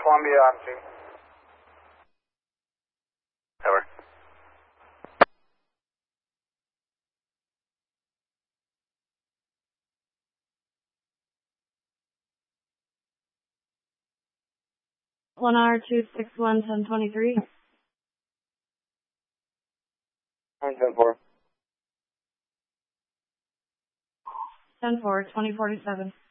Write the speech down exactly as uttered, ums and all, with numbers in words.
Columbia on two. Over. One hour two six one ten twenty three. Nine ten four. Ten four twenty forty seven.